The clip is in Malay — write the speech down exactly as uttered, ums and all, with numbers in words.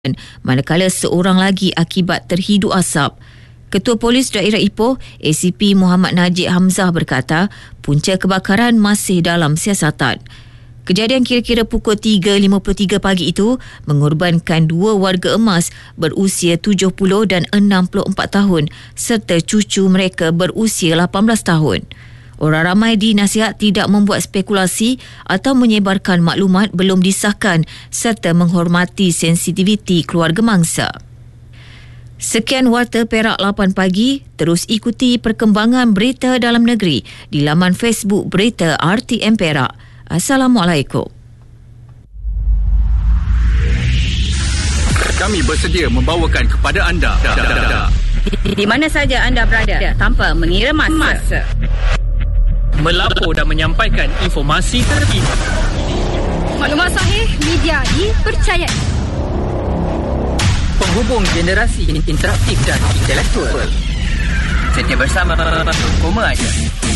manakala seorang lagi akibat terhidu asap. Ketua Polis Daerah Ipoh, A C P Muhammad Najib Hamzah berkata, punca kebakaran masih dalam siasatan. Kejadian kira-kira pukul tiga lima puluh tiga pagi itu mengorbankan dua warga emas berusia tujuh puluh dan enam puluh empat tahun serta cucu mereka berusia lapan belas tahun. Orang ramai dinasihat tidak membuat spekulasi atau menyebarkan maklumat belum disahkan serta menghormati sensitiviti keluarga mangsa. Sekian Warta Perak lapan pagi. Terus ikuti perkembangan berita dalam negeri di laman Facebook Berita R T M Perak. Assalamualaikum. Kami bersedia membawakan kepada anda di, di mana saja anda berada tanpa mengira masa. masa. Melapor dan menyampaikan informasi terkini. Maklumat sahih, media dipercayai. Penghubung generasi interaktif dan intelektual. Setia bersama Koma Aja.